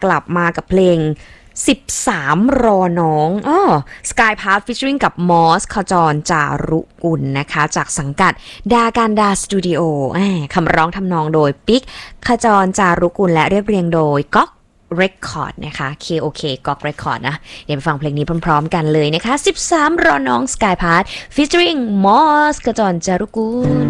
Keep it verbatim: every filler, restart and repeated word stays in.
กลับมากับเพลงสิบสามรอน้องอ้อ Sky Pass featuring กับมอสขจรจารุกุลนะคะจากสังกัดดาการดาสตูดิโอคำร้องทำนองโดยปิ๊กขจรจารุกุลและเรียบเรียงโดยก๊อกRecord นะคะ เค โอ เค ก๊อก Record นะเดี๋ยวไปฟังเพลงนี้พร้อมๆกันเลยนะคะสิบสามรอน้อง Sky Pass featuring มอสขจรจารุกุล